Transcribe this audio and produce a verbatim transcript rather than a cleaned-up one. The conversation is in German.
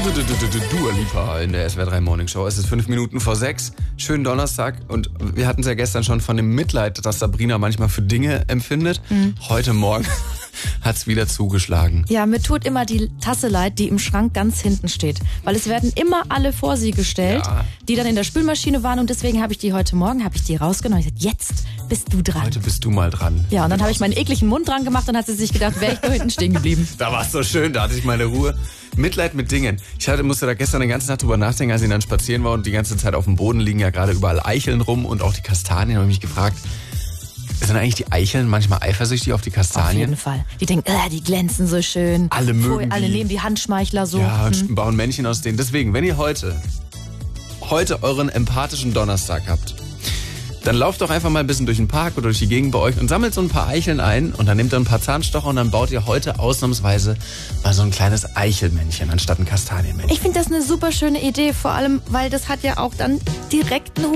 Dua Lipa in der S W R drei Morning Show. Es ist fünf Minuten vor sechs. Schönen Donnerstag. Und wir hatten es ja gestern schon von dem Mitleid, das Sabrina manchmal für Dinge empfindet. Mhm. Heute Morgen hat es wieder zugeschlagen. Ja, mir tut immer die Tasse leid, die im Schrank ganz hinten steht. Weil es werden immer alle vor sie gestellt, ja, die dann in der Spülmaschine waren. Und deswegen habe ich die heute Morgen, habe ich die rausgenommen. Ich gesagt, jetzt bist du dran. Heute bist du mal dran. Ja, und dann habe ich meinen ekligen Mund dran gemacht und hat sie sich gedacht, wäre ich da hinten stehen geblieben. Da war es so schön, da hatte ich meine Ruhe. Mitleid mit Dingen. Ich hatte, musste da gestern den ganzen Tag drüber nachdenken, als ich dann spazieren war und die ganze Zeit auf dem Boden liegen ja gerade überall Eicheln rum und auch die Kastanien. Habe ich mich gefragt, sind eigentlich die Eicheln manchmal eifersüchtig auf die Kastanien? Auf jeden Fall. Die denken, äh, die glänzen so schön. Alle mögen Voll, alle die. nehmen die Handschmeichler so. Ja, und hm. bauen Männchen aus denen. Deswegen, wenn ihr heute, heute euren empathischen Donnerstag habt, dann lauft doch einfach mal ein bisschen durch den Park oder durch die Gegend bei euch und sammelt so ein paar Eicheln ein und dann nehmt ihr ein paar Zahnstocher und dann baut ihr heute ausnahmsweise mal so ein kleines Eichelmännchen anstatt ein Kastanienmännchen. Ich finde das eine super schöne Idee, vor allem, weil das hat ja auch dann direkten